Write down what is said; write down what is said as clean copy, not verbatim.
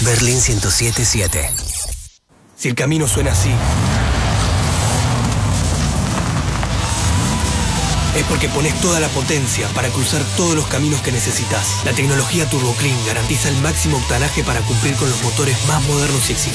Berlín 107.7. Si el camino suena así, es porque pones toda la potencia para cruzar todos los caminos que necesitas. La tecnología Turbo Clean garantiza el máximo octanaje para cumplir con los motores más modernos y exigentes.